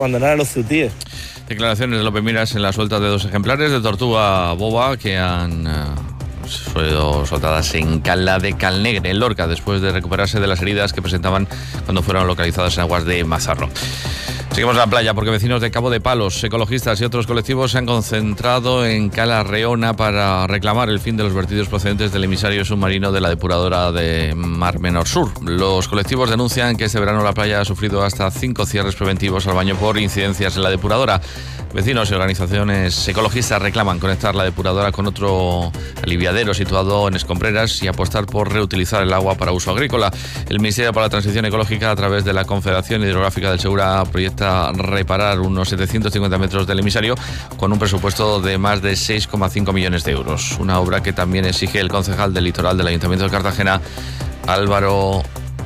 abandonar a los zutíes. Declaraciones de López Miras en la suelta de 2 ejemplares de tortuga boba que han sido soltadas en Cala de Calnegre, en Lorca, después de recuperarse de las heridas que presentaban cuando fueron localizadas en aguas de Mazarrón. Seguimos en la playa porque vecinos de Cabo de Palos, ecologistas y otros colectivos se han concentrado en Cala Reona para reclamar el fin de los vertidos procedentes del emisario submarino de la depuradora de Mar Menor Sur. Los colectivos denuncian que este verano la playa ha sufrido hasta 5 cierres preventivos al baño por incidencias en la depuradora. Vecinos y organizaciones ecologistas reclaman conectar la depuradora con otro aliviadero situado en Escombreras y apostar por reutilizar el agua para uso agrícola. El Ministerio para la Transición Ecológica, a través de la Confederación Hidrográfica del Segura, proyecta reparar unos 750 metros del emisario con un presupuesto de más de 6,5 millones de euros. Una obra que también exige el concejal del Litoral del Ayuntamiento de Cartagena, Álvaro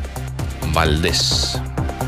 Valdés.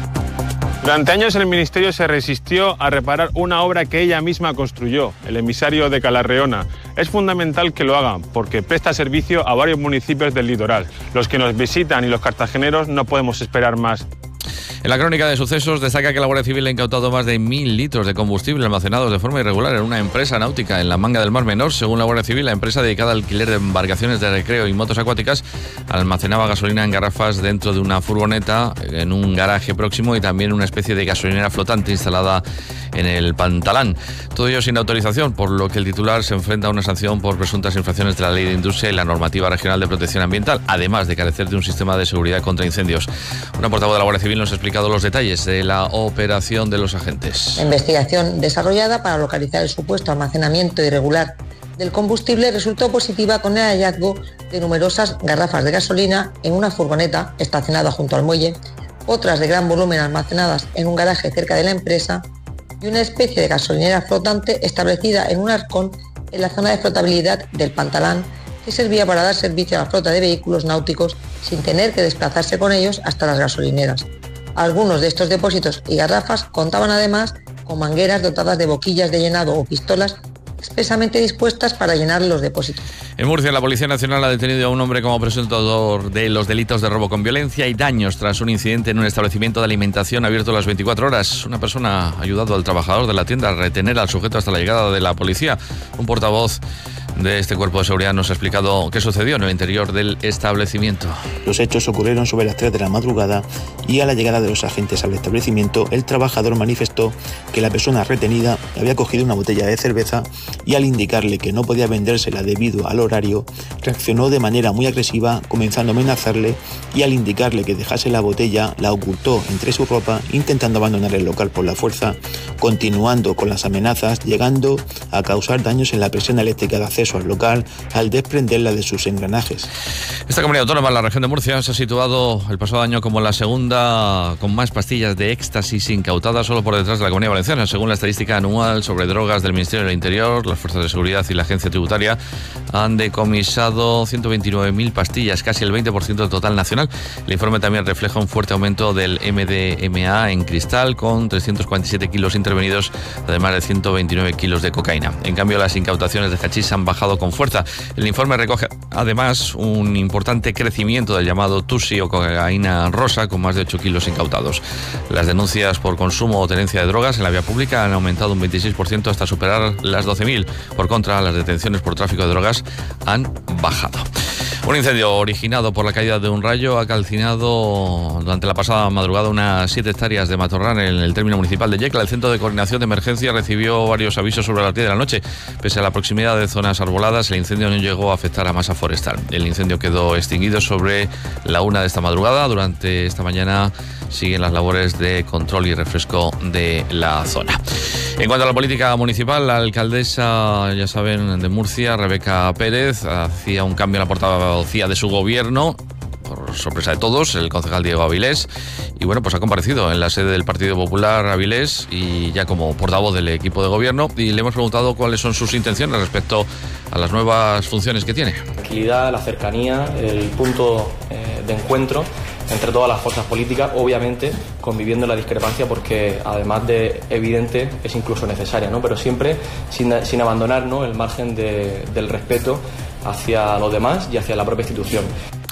Durante años el Ministerio se resistió a reparar una obra que ella misma construyó, el emisario de Cala Reona. Es fundamental que lo hagan porque presta servicio a varios municipios del litoral. Los que nos visitan y los cartageneros no podemos esperar más. En la crónica de sucesos destaca que la Guardia Civil ha incautado más de 1.000 litros de combustible almacenados de forma irregular en una empresa náutica en la Manga del Mar Menor. Según la Guardia Civil, la empresa dedicada al alquiler de embarcaciones de recreo y motos acuáticas almacenaba gasolina en garrafas dentro de una furgoneta en un garaje próximo y también una especie de gasolinera flotante instalada en el Pantalán. Todo ello sin autorización, por lo que el titular se enfrenta a una sanción por presuntas infracciones de la Ley de Industria y la Normativa Regional de Protección Ambiental, además de carecer de un sistema de seguridad contra incendios. Una portavoz de la Guardia Civil nos ha explicado los detalles de la operación de los agentes. La investigación desarrollada para localizar el supuesto almacenamiento irregular del combustible resultó positiva con el hallazgo de numerosas garrafas de gasolina en una furgoneta estacionada junto al muelle, otras de gran volumen almacenadas en un garaje cerca de la empresa y una especie de gasolinera flotante establecida en un arcón en la zona de flotabilidad del Pantalán, que servía para dar servicio a la flota de vehículos náuticos sin tener que desplazarse con ellos hasta las gasolineras. Algunos de estos depósitos y garrafas contaban además con mangueras dotadas de boquillas de llenado o pistolas expresamente dispuestas para llenar los depósitos. En Murcia, la Policía Nacional ha detenido a un hombre como presunto de los delitos de robo con violencia y daños tras un incidente en un establecimiento de alimentación abierto a las 24 horas. Una persona ha ayudado al trabajador de la tienda a retener al sujeto hasta la llegada de la policía. Un portavoz de este cuerpo de seguridad nos ha explicado qué sucedió en el interior del establecimiento. Los hechos ocurrieron sobre las 3 de la madrugada y a la llegada de los agentes al establecimiento, el trabajador manifestó que la persona retenida había cogido una botella de cerveza y al indicarle que no podía vendérsela debido al horario, reaccionó de manera muy agresiva, comenzando a amenazarle, y al indicarle que dejase la botella, la ocultó entre su ropa, intentando abandonar el local por la fuerza, continuando con las amenazas, llegando a causar daños en la presión eléctrica de acceso al local al desprenderla de sus engranajes. Esta comunidad autónoma, la región de Murcia, se ha situado el pasado año como la segunda con más pastillas de éxtasis incautadas, solo por detrás de la Comunidad Valenciana. Según la estadística anual sobre drogas del Ministerio del Interior, las fuerzas de seguridad y la agencia tributaria han decomisado 129.000 pastillas, casi el 20% del total nacional. El informe también refleja un fuerte aumento del MDMA en cristal, con 347 kilos intervenidos, además de 129 kilos de cocaína. En cambio, las incautaciones de hachís han bajado con fuerza. El informe recoge además un importante crecimiento del llamado tusi o cocaína rosa, con más de 8 kilos incautados. Las denuncias por consumo o tenencia de drogas en la vía pública han aumentado un 26% hasta superar las 12.000. Por contra, las detenciones por tráfico de drogas han bajado. Un incendio originado por la caída de un rayo ha calcinado durante la pasada madrugada unas 7 hectáreas de matorral en el término municipal de Yecla. El Centro de Coordinación de Emergencia recibió varios avisos sobre las 10 de la noche. Pese a la proximidad de zonas arboladas, el incendio no llegó a afectar a masa forestal. El incendio quedó extinguido sobre la 1 de esta madrugada. Durante esta mañana siguen las labores de control y refresco de la zona. En cuanto a la política municipal, la alcaldesa, ya saben, de Murcia, Rebeca Pérez, hacía un cambio en la portavocía de su gobierno, por sorpresa de todos, el concejal Diego Avilés, y bueno, pues ha comparecido en la sede del Partido Popular Avilés y ya como portavoz del equipo de gobierno, y le hemos preguntado cuáles son sus intenciones respecto a las nuevas funciones que tiene. La tranquilidad, la cercanía, el punto de encuentro entre todas las fuerzas políticas, obviamente conviviendo la discrepancia, porque además de evidente es incluso necesaria, ¿no? Pero siempre sin abandonar, ¿no?, el margen del respeto hacia los demás y hacia la propia institución.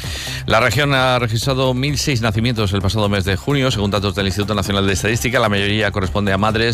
La región ha registrado 1.006 nacimientos el pasado mes de junio, según datos del Instituto Nacional de Estadística. La mayoría corresponde a madres